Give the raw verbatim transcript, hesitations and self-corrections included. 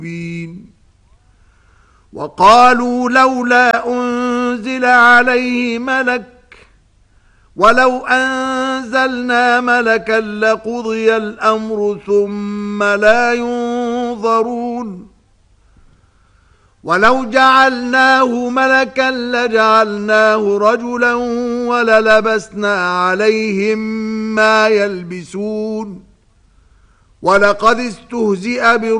وقالوا لولا أنزل عليه ملك ولو أنزلنا ملكا لقضي الأمر ثم لا ينظرون ولو جعلناه ملكا لجعلناه رجلا وللبسنا عليهم ما يلبسون ولقد استهزئ برسل